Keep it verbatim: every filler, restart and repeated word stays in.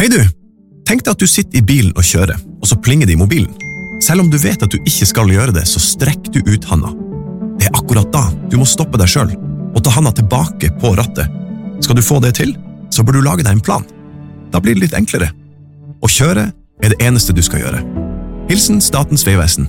Hei du! Tenk deg at du sitter i bilen og kjører, og så plinger det i mobilen. Selv om du vet at du ikke skal gjøre det, så strekk du ut handa. Det er akkurat da du må stoppe deg selv, og ta handa tilbake på rattet. Skal du få det til, så bør du lage deg en plan. Da blir det litt enklere. Å kjøre er det eneste du skal gjøre. Hilsen Statens Vegvesen.